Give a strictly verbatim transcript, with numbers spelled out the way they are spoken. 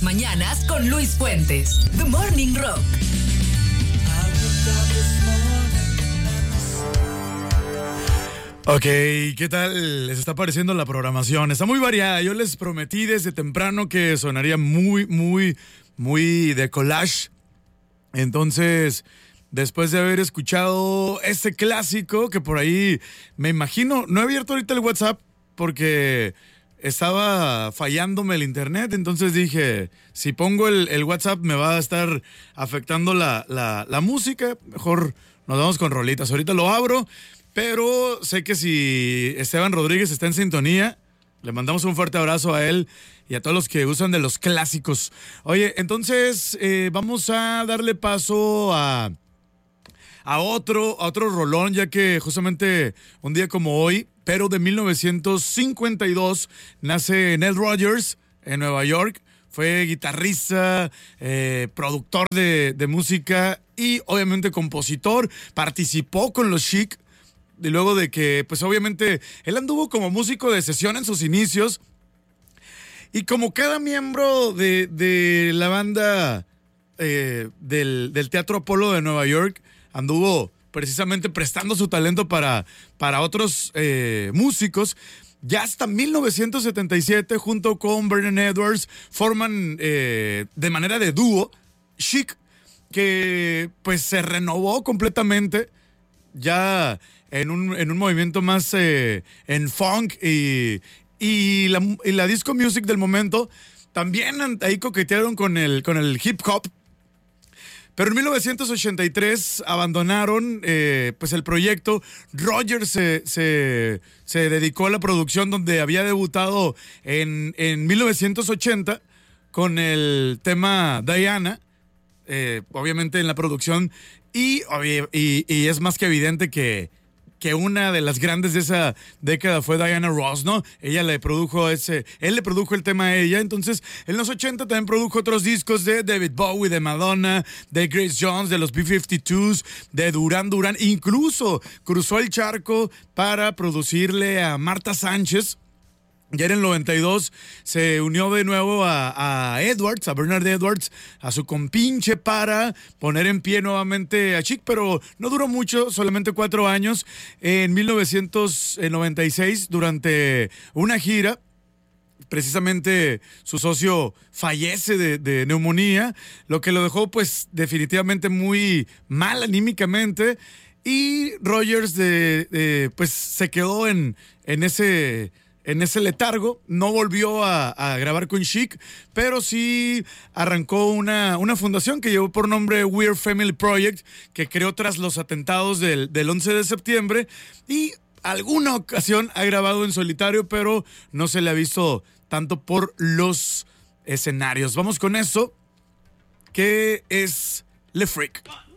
Mañanas con Luis Fuentes. The Morning Rock. Ok, ¿qué tal les está pareciendo la programación? Está muy variada. Yo les prometí desde temprano que sonaría muy, muy, muy de collage. Entonces, después de haber escuchado este clásico, que por ahí me imagino, no he abierto ahorita el WhatsApp porque estaba fallándome el internet, entonces dije, si pongo el, el WhatsApp me va a estar afectando la, la, la música, mejor nos vamos con rolitas. Ahorita lo abro, pero sé que si Esteban Rodríguez está en sintonía, le mandamos un fuerte abrazo a él y a todos los que usan de los clásicos. Oye, entonces eh, vamos a darle paso a, a, otro, a otro rolón, ya que justamente un día como hoy, pero de mil novecientos cincuenta y dos, nace Nile Rodgers en Nueva York. Fue guitarrista, eh, productor de, de música y obviamente compositor. Participó con los Chic. Y luego de que, pues obviamente, él anduvo como músico de sesión en sus inicios. Y como cada miembro de, de la banda eh, del, del Teatro Apolo de Nueva York, anduvo precisamente prestando su talento para, para otros eh, músicos. Ya hasta mil novecientos setenta y siete, junto con Vernon Edwards, forman eh, de manera de dúo Chic, que pues se renovó completamente ya en un, en un movimiento más eh, en funk y, y, la, y la disco music del momento. También ahí coquetearon con el, con el hip hop. Pero en mil novecientos ochenta y tres abandonaron eh, pues el proyecto. Rodgers se, se, se dedicó a la producción, donde había debutado en, en mil novecientos ochenta con el tema Diana, eh, obviamente en la producción. Y, y, y es más que evidente que, que una de las grandes de esa década fue Diana Ross, ¿no? Ella le produjo ese, él le produjo el tema a ella. Entonces, en los ochenta también produjo otros discos de David Bowie, de Madonna, de Grace Jones, de los B cincuenta y dos, de Duran Duran. Incluso cruzó el charco para producirle a Marta Sánchez. Ya en el noventa y dos se unió de nuevo a, a Edwards, a Bernard Edwards, a su compinche, para poner en pie nuevamente a Chic, pero no duró mucho, solamente cuatro años. En mil novecientos noventa y seis, durante una gira, precisamente su socio fallece de, de neumonía, lo que lo dejó pues definitivamente muy mal anímicamente, y Rodgers de, de, pues se quedó en, en ese... en ese letargo. No volvió a, a grabar con Chic, pero sí arrancó una, una fundación que llevó por nombre Weird Family Project, que creó tras los atentados del, del once de septiembre, y alguna ocasión ha grabado en solitario, pero no se le ha visto tanto por los escenarios. Vamos con eso, que es Le Freak.